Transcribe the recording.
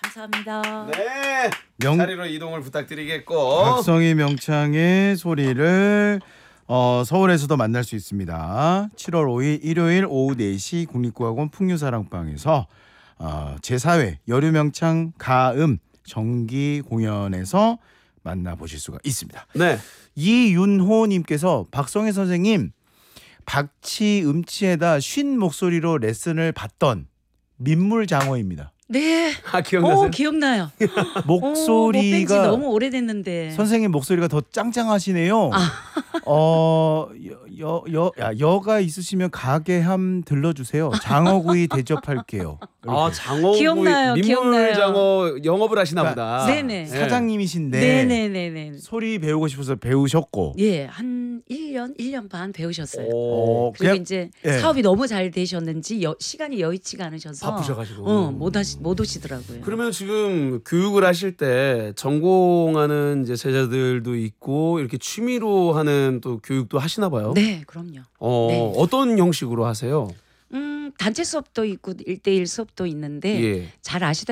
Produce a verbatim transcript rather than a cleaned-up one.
감사합니다. 네. 명- 자리로 이동을 부탁드리겠고. 박성희 명창의 소리를 어, 서울에서도 만날 수 있습니다. 칠월 오일 일요일 오후 네 시 국립국악원 풍류사랑방에서 어, 제사 회 여류명창 가음 정기 공연에서 만나보실 수가 있습니다. 네. 이윤호님께서 박성희 선생님 박치 음치에다 쉰 목소리로 레슨을 받던 민물장어입니다. 네. 아, 기억나세요? 어, 기억나요. 어, 목소리가 못 뵌지 너무 오래됐는데. 선생님 목소리가 더 짱짱하시네요. 아. 어, 여, 여, 야, 여가 있으시면 가게 함 들러주세요. 장어구이 대접할게요. 아, 장어 기억나요, 민물 기억나요. 장어 영업을 하시나 그러니까 보다. 네네. 사장님이신데 네네네네. 소리 배우고 싶어서 배우셨고. 예, 한 일 년, 일 년 반 배우셨어요. 오, 어, 그리고 그냥 이제 예. 사업이 너무 잘 되셨는지 여, 시간이 여의치가 않으셔서 바쁘셔가지고. 어, 못, 하시, 못 오시더라고요. 그러면 지금 교육을 하실 때 전공하는 이제 제자들도 있고 이렇게 취미로 하는 또 교육도 하시나 봐요. 네, 그럼요. 어, 네. 어떤 형식으로 하세요? 음, 단체 수업도 있고 일대일 수업도 있는데 예. 잘 아시다